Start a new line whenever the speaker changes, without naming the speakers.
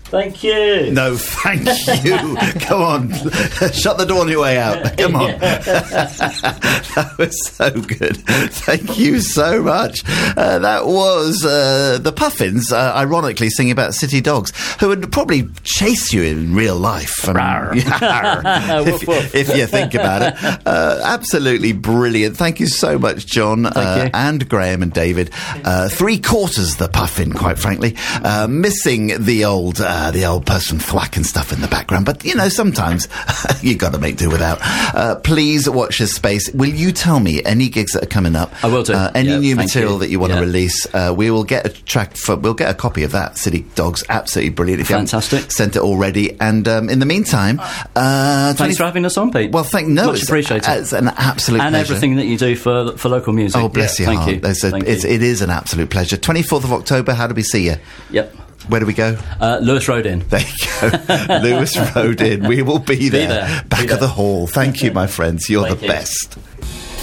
Thank you.
No, thank you. Come on. Shut the door on your way out. Come on. That was so good. Thank you so much. That was the Puffins, ironically singing about city dogs, who would probably chase you in real life. If you think about it. Absolutely brilliant. Thank you so much, John, and Graham and David. 3/4 the Puffin, quite frankly. Missing the old person thwacking stuff in the background, but sometimes you got to make do without. Please watch this space. Will you tell me any gigs that are coming up?
I will do.
Any new material that you want to release? We will get a track we'll get a copy of that. City Dogs, absolutely brilliant. If
fantastic.
You haven't sent it already, and in the meantime,
thanks for having us on, Pete.
Well,
much appreciated.
It's an absolute
and
pleasure.
Everything that you do for local music.
Oh, bless your heart.
Thank you.
It is an absolute pleasure. 24th of October. How do we see you?
Yep.
Where do we go?
Lewis Road Inn.
There you go. Lewis Road Inn. We will be there. Back of the hall. Thank you, my friends. You're the best.